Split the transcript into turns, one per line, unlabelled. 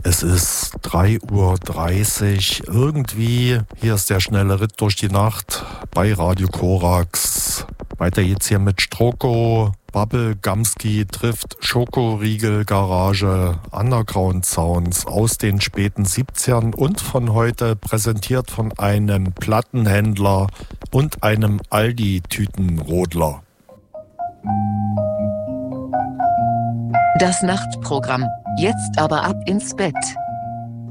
Es ist 3:30 Uhr. Irgendwie, hier ist der schnelle Ritt durch die Nacht bei Radio Korax. Weiter geht's hier mit Stroko. Bubble Gamski trifft Schokoriegel Garage, Underground Sounds aus den späten 70ern und von heute, präsentiert von einem Plattenhändler und einem Aldi-Tütenrodler.
Das Nachtprogramm. Jetzt aber ab ins Bett.